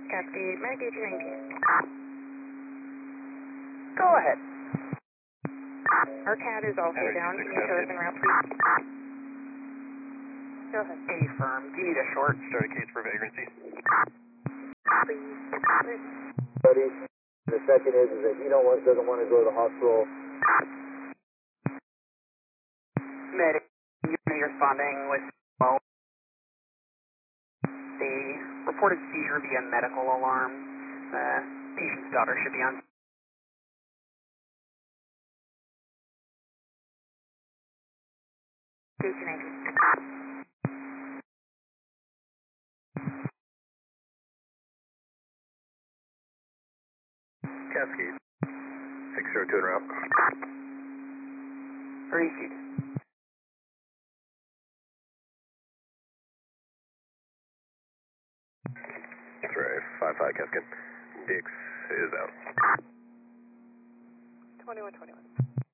Cascade, Medicaid 219. Go ahead. Our CAD is also down. Can you show us en route, please? Go ahead. Affirm. Do you need a short? Start a case for vagrancy. Please. Buddy, the second is that he doesn't want to go to the hospital. Medic, you're responding with, well, the reported seizure via medical alarm. Patient's daughter should be on. Cascade. 602 en route. Received. That's right. 5-5 Cascade. Dix is out. 2121.